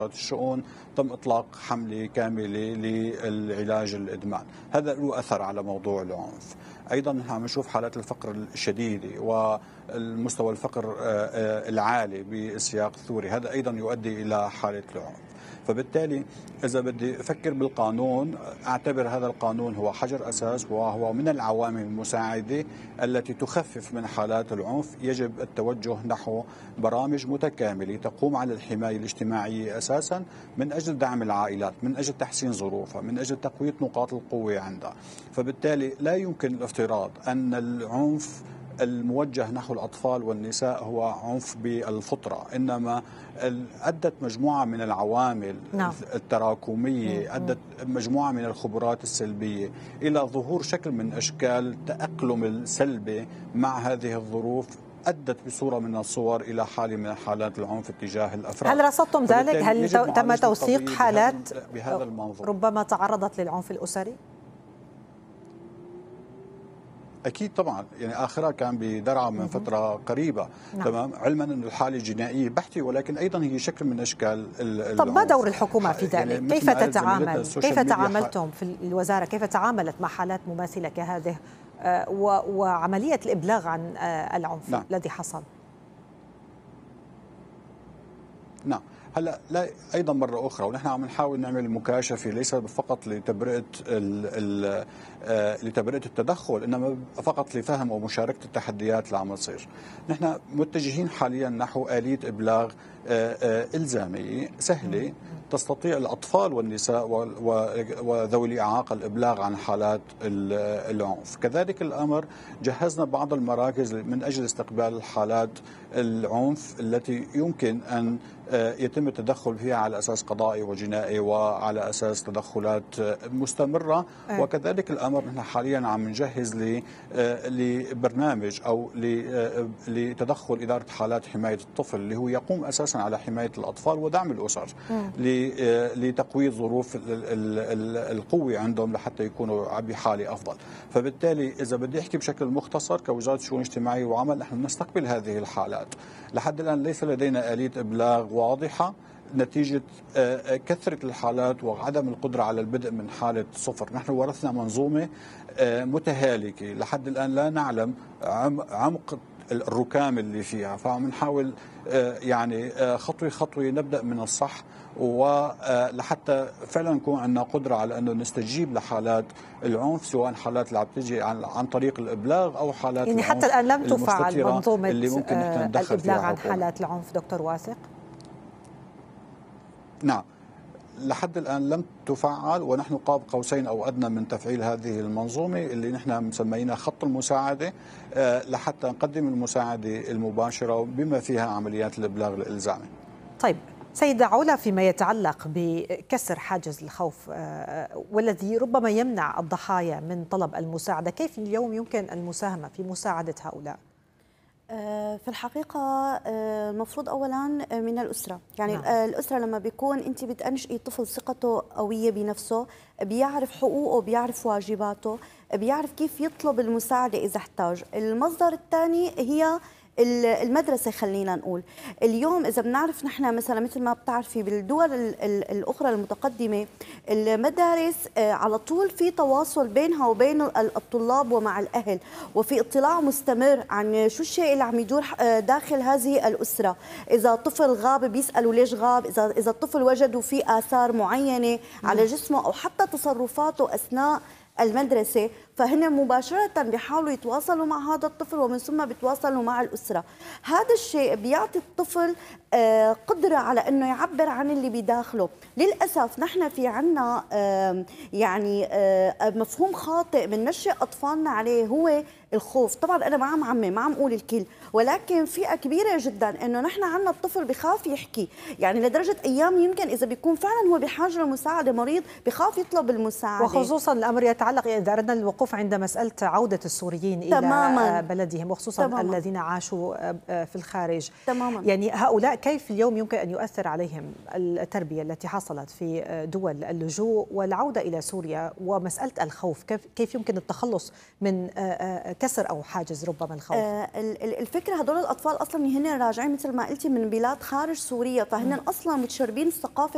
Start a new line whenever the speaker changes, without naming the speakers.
الشؤون تم إطلاق حملة كاملة للعلاج الإدمان. هذا له أثر على موضوع العنف. أيضا نحن عم نشوف حالات الفقر الشديدة والمستوى الفقر العالي بالسياق الثوري، هذا أيضا يؤدي إلى حالة العنف. فبالتالي إذا بدي أفكر بالقانون، أعتبر هذا القانون هو حجر أساس وهو من العوامل المساعدة التي تخفف من حالات العنف. يجب التوجه نحو برامج متكاملة تقوم على الحماية الاجتماعية أساسا من أجل دعم العائلات، من أجل تحسين ظروفها، من أجل تقوية نقاط القوة عندها. فبالتالي لا يمكن الافتراض أن العنف الموجه نحو الأطفال والنساء هو عنف بالفطرة، إنما أدت مجموعة من العوامل التراكمية، أدت مجموعة من الخبرات السلبية إلى ظهور شكل من أشكال التأقلم السلبي مع هذه الظروف، أدت بصورة من الصور إلى حالة من حالات العنف تجاه الأفراد.
هل رصدتم ذلك؟ هل تم توثيق حالات
بهذا المنظور
ربما تعرضت للعنف الأسري؟
أكيد طبعا، يعني آخرها كان بدرعا من فترة قريبة. تمام، علما أن الحالة جنائية بحتة، ولكن أيضا هي شكل من أشكال
طب ما دور الحكومة في ذلك؟ يعني كيف تتعامل؟ كيف تعاملتم في الوزارة؟ كيف تعاملت مع حالات مماثلة كهذه وعملية الإبلاغ عن العنف الذي حصل؟
نعم، هلا لا ايضا مره اخرى، ونحن عم نحاول نعمل مكاشفه ليس فقط لتبرئه التدخل، انما فقط لفهم ومشاركه التحديات اللي عم تصير. نحن متجهين حاليا نحو آلية ابلاغ الزاميه سهله تستطيع الأطفال والنساء وذوي الإعاقة الإبلاغ عن حالات العنف. كذلك الأمر جهزنا بعض المراكز من أجل استقبال حالات العنف التي يمكن أن يتم التدخل فيها على أساس قضائي وجنائي وعلى أساس تدخلات مستمرة. وكذلك الأمر نحن حاليا عم نجهز لبرنامج أو لتدخل إدارة حالات حماية الطفل اللي هو يقوم أساسا على حماية الأطفال ودعم الأسر لتقوية ظروف القوة عندهم لحتى يكونوا بحالة أفضل. فبالتالي إذا بدي أحكي بشكل مختصر كوزارة الشؤون الاجتماعية وعمل، نحن نستقبل هذه الحالات. لحد الآن ليس لدينا آلية إبلاغ واضحة نتيجة كثرة الحالات وعدم القدرة على البدء من حالة صفر. نحن ورثنا منظومة متهالكة، لحد الآن لا نعلم عمق الركام اللي فيها، فعم نحاول يعني خطوة خطوة نبدأ من الصح ولحتى فعلا نكون عندنا قدرة على أنه نستجيب لحالات العنف، سواء حالات اللي عم تجي عن طريق الإبلاغ أو حالات
يعني حتى الآن لم تفعل منظومة
اللي ممكن
الإبلاغ عن حالات العنف دكتور واثق؟
نعم، لحد الآن لم تفعل، ونحن قاب قوسين أو أدنى من تفعيل هذه المنظومة اللي نحن مسمينها خط المساعدة، لحتى نقدم المساعدة المباشرة بما فيها عمليات الإبلاغ الإلزامي.
طيب سيدة علا، فيما يتعلق بكسر حاجز الخوف والذي ربما يمنع الضحايا من طلب المساعدة، كيف اليوم يمكن المساهمة في مساعدة هؤلاء؟
في الحقيقة المفروض أولا من الأسرة، يعني الأسرة لما بيكون أنت بتنشئي طفل ثقته قوية بنفسه، بيعرف حقوقه، بيعرف واجباته، بيعرف كيف يطلب المساعدة إذا احتاج. المصدر الثاني هي المدرسة. خلينا نقول اليوم إذا بنعرف نحن مثلا مثل ما بتعرفي بالدول الأخرى المتقدمة المدارس على طول في تواصل بينها وبين الطلاب ومع الأهل، وفي اطلاع مستمر عن شو الشيء اللي عم يدور داخل هذه الأسرة. إذا طفل غاب بيسألوا ليش غاب، إذا الطفل وجدوا فيه آثار معينة على جسمه أو حتى تصرفاته أثناء المدرسة، فهن مباشرة بيحاولوا يتواصلوا مع هذا الطفل ومن ثم بيتواصلوا مع الأسرة. هذا الشيء بيعطي الطفل قدرة على أنه يعبر عن اللي بداخله. للأسف نحن في عنا يعني مفهوم خاطئ بننشئ أطفالنا عليه، هو الخوف. طبعا أنا ما عم عمي ما عم أقول الكل، ولكن فئة كبيرة جدا أنه نحن عنا الطفل بخاف يحكي، يعني لدرجة أيام يمكن إذا بيكون فعلا هو بحاجة لمساعدة مريض بخاف يطلب المساعدة.
وخصوصا الأمر يتعلق إذا أردنا الوقوف عند مسألة عودة السوريين إلى بلدهم، وخصوصا الذين عاشوا في الخارج.
تماما.
يعني هؤلاء كيف اليوم يمكن أن يؤثر عليهم التربية التي حصلت في دول اللجوء والعودة إلى سوريا، ومسألة الخوف كيف يمكن التخلص من كسر أو حاجز ربما الخوف؟
الفكرة هدول الأطفال أصلا هن راجعين مثل ما قلتي من بلاد خارج سوريا، فهن أصلا متشربين الثقافة